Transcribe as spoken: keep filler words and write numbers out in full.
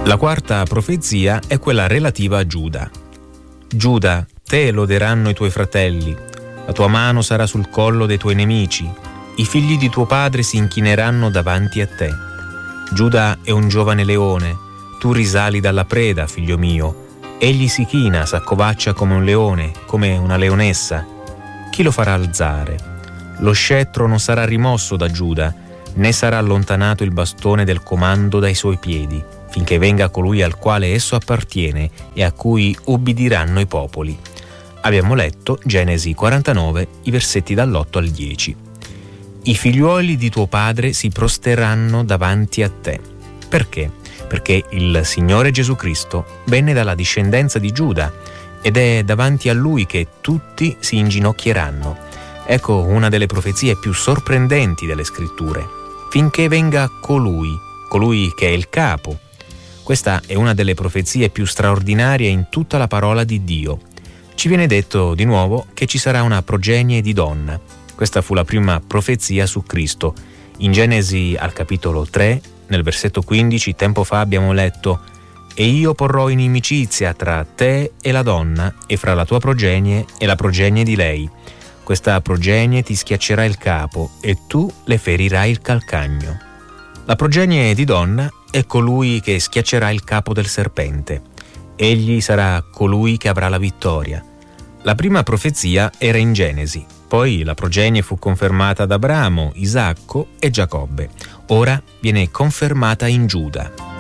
La quarta profezia è quella relativa a Giuda. Giuda, te loderanno i tuoi fratelli, la tua mano sarà sul collo dei tuoi nemici, i figli di tuo padre si inchineranno davanti a te. Giuda è un giovane leone, tu risali dalla preda, figlio mio. Egli si china, s'accovaccia come un leone, come una leonessa. Chi lo farà alzare? Lo scettro non sarà rimosso da Giuda, né sarà allontanato il bastone del comando dai suoi piedi, finché venga colui al quale esso appartiene e a cui ubbidiranno i popoli. Abbiamo letto Genesi quarantanove, i versetti dall'otto al dieci. I figliuoli di tuo padre si prosteranno davanti a te. Perché? Perché il Signore Gesù Cristo venne dalla discendenza di Giuda ed è davanti a Lui che tutti si inginocchieranno. Ecco una delle profezie più sorprendenti delle Scritture. Finché venga colui, colui che è il capo. Questa è una delle profezie più straordinarie in tutta la parola di Dio. Ci viene detto di nuovo che ci sarà una progenie di donna. Questa fu la prima profezia su Cristo. In Genesi al capitolo tre, nel versetto quindici, tempo fa abbiamo letto: «E io porrò inimicizia tra te e la donna, e fra la tua progenie e la progenie di lei. Questa progenie ti schiaccerà il capo, e tu le ferirai il calcagno». La progenie di donna è colui che schiaccerà il capo del serpente. Egli sarà colui che avrà la vittoria. La prima profezia era in Genesi, poi la progenie fu confermata da Abramo, Isacco e Giacobbe. Ora viene confermata in Giuda.